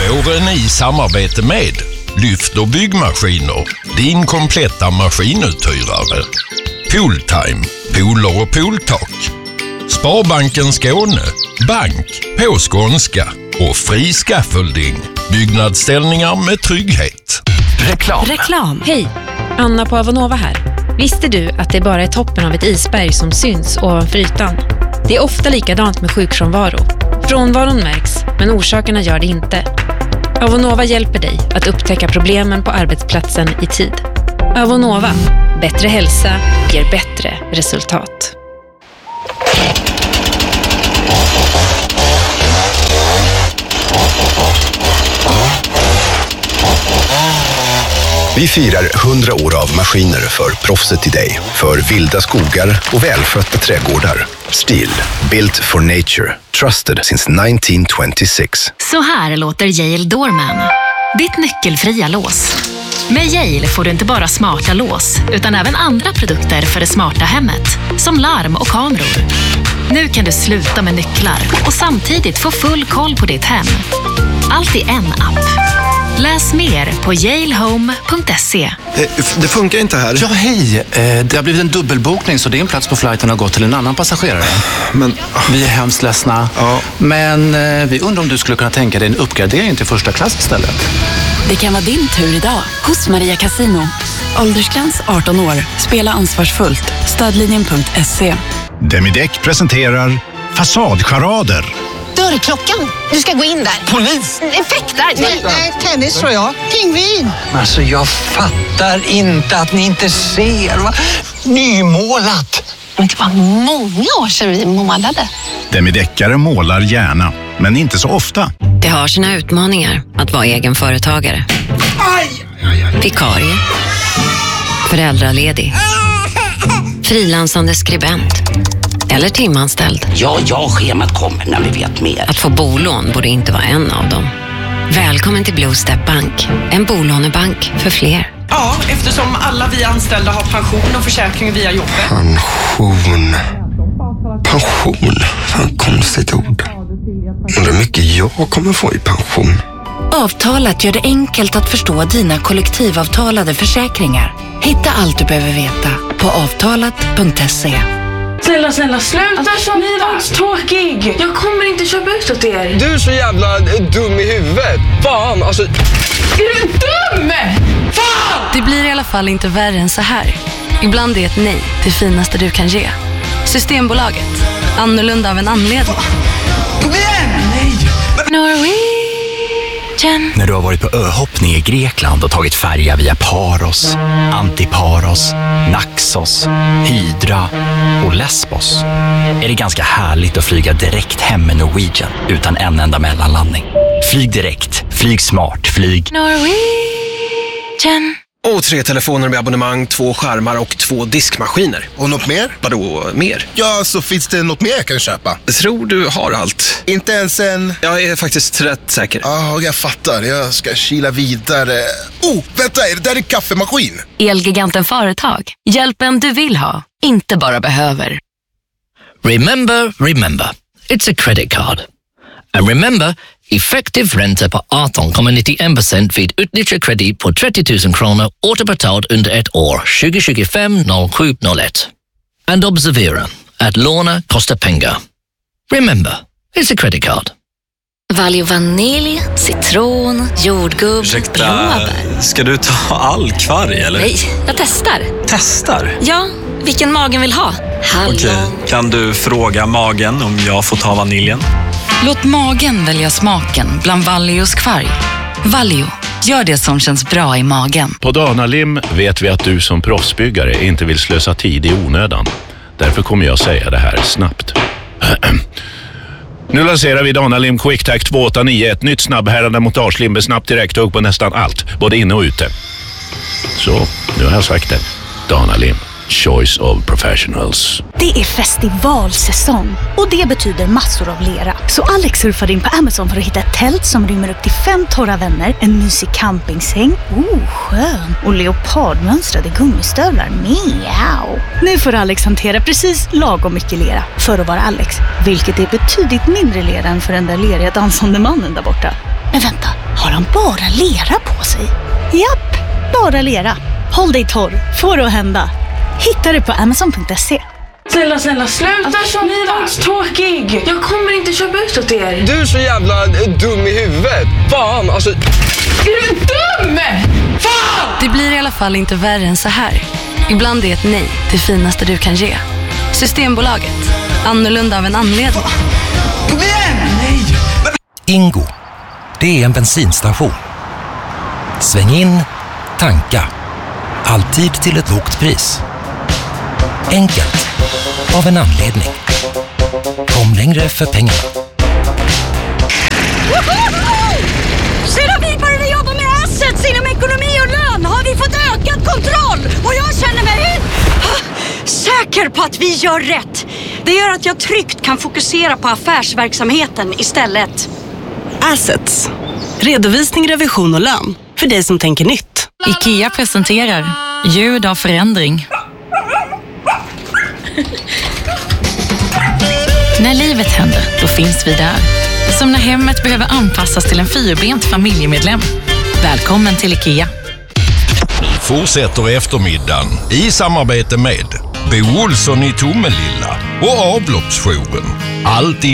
Våren i samarbete med Lyft och byggmaskiner, din kompletta maskinuthyrare. Pooltime, pooler och pooltak. Sparbanken Skåne, bank på skånska och fri scaffolding. Byggnadsställningar med trygghet. Reklam. Hej, Anna på Avonova här. Visste du att det bara är toppen av ett isberg som syns ovanför ytan? Det är ofta likadant med sjukfrånvaro. Frånvaron märks, men orsakerna gör det inte. Avonova hjälper dig att upptäcka problemen på arbetsplatsen i tid. Avonova, bättre hälsa ger bättre resultat. Vi firar 100 år av maskiner för proffset i dig. För vilda skogar och välskötta trädgårdar. Stihl, built for nature. Trusted since 1926. Så här låter Yale Doorman. Ditt nyckelfria lås. Med Yale får du inte bara smarta lås, utan även andra produkter för det smarta hemmet. Som larm och kameror. Nu kan du sluta med nycklar och samtidigt få full koll på ditt hem. Allt i en app. Läs mer på yalehome.se. Det funkar inte här. Ja, hej. Det har blivit en dubbelbokning så din plats på flighten har gått till en annan passagerare. Men vi är hemskt ledsna. Ja. Men vi undrar om du skulle kunna tänka dig en uppgradering till första klass istället. Det kan vara din tur idag hos Maria Casino. Åldersgräns 18 år. Spela ansvarsfullt. Stödlinjen.se. Demideck presenterar Fasadcharader. Dörrklockan. Du ska gå in där. Polis? Effektar. Nej, tennis tror jag. Pingvin. Alltså jag fattar inte att ni inte ser. Va? Nymålat. Men det var många år sedan vi målade. Demideckare målar gärna, men inte så ofta. Det har sina utmaningar att vara egen företagare. Vikarie. Föräldraledig. Frilansande skribent. Eller timanställd. Ja, schemat kommer när vi vet mer. Att få bolån borde inte vara en av dem. Välkommen till Blue Step Bank. En bolånebank för fler. Ja, eftersom alla vi anställda har pension och försäkring via jobbet. Pension. Fan, konstigt ord. Undrar hur mycket jag kommer få i pension. Avtalat gör det enkelt att förstå dina kollektivavtalade försäkringar. Hitta allt du behöver veta på avtalat.se. Snälla, sluta så tråkig. Jag kommer inte köpa ut åt er. Du är så jävla dum i huvudet. Fan, alltså. Är du dum? Fan! Det blir i alla fall inte värre än så här. Ibland är ett nej det finaste du kan ge. Systembolaget. Annorlunda av en anledning. Kom igen! Nej! Norwegian. När du har varit på öhoppning i Grekland och tagit färja via Paros, Antiparos, Naxos, Hydra och Lesbos är det ganska härligt att flyga direkt hem med Norwegian utan en enda mellanlandning. Flyg direkt, flyg smart, flyg Norwegian. Och 3 telefoner med abonnemang, 2 skärmar och 2 diskmaskiner. Och något mer? Vadå mer? Ja, så finns det något mer jag kan köpa? Tror du har allt? Inte ens en... Jag är faktiskt rätt säker. Ja, jag fattar. Jag ska kila vidare. Vänta, är det där en kaffemaskin? Elgiganten Företag. Hjälpen du vill ha, inte bara behöver. Remember, it's a credit card. And remember, effektiv ränta på 18,91% vid utnyttjad kredit på 30 000 kronor återbetalt under ett år 2025-07-01. And observera att låna kostar pengar. Remember, it's a credit card. Valio vanilj, citron, jordgubb, blåbär. Ska du ta all kvarg eller? Nej, jag testar. Testar? Ja, vilken magen vill ha. Okej, kan du fråga magen om jag får ta vaniljen? Låt magen välja smaken bland Valios kvarg. Valio, gör det som känns bra i magen. På Danalim vet vi att du som proffsbyggare inte vill slösa tid i onödan. Därför kommer jag säga det här snabbt. Nu lanserar vi Danalim QuickTac 289, ett nytt snabbhärande montagelim med snabbt direkthugg på nästan allt, både inne och ute. Så, nu har jag sagt det. Danalim. Choice of professionals. Det är festivalsäsong och det betyder massor av lera. Så Alex surfade in på Amazon för att hitta ett tält som rymmer upp till 5 torra vänner, en mysig campingsäng, skön, och leopardmönstrade gummistövlar. Miau. Nu får Alex hantera precis lagom mycket lera för att vara Alex, vilket är betydligt mindre lera än för den där leriga dansande mannen där borta. Men vänta, har han bara lera på sig? Japp, bara lera. Håll dig torr, får det att hända. Hittar du på Amazon.se. Snälla, sluta köpa. Tråkig. Jag kommer inte köpa ut åt er. Du är så jävla dum i huvudet. Fan, alltså... Är du dum? Fan! Det blir i alla fall inte värre än så här. Ibland är ett nej det finaste du kan ge. Systembolaget. Annorlunda av en anledning. Kom igen! Nej! Ingo. Det är en bensinstation. Sväng in, tanka. Alltid till ett lågt pris. Enkelt. Av en anledning. Kom längre för pengarna. Sedan vi började jobba med assets inom ekonomi och lön har vi fått ökad kontroll. Och jag känner mig säker på att vi gör rätt. Det gör att jag tryggt kan fokusera på affärsverksamheten istället. Assets. Redovisning, revision och lön. För dig som tänker nytt. IKEA presenterar ljud av förändring. När livet händer, då finns vi där. Som när hemmet behöver anpassas till en fyrbent familjemedlem. Välkommen till IKEA. Fortsätter eftermiddagen i samarbete med Bo Olsson i Tomelilla och avloppsjouren. Allt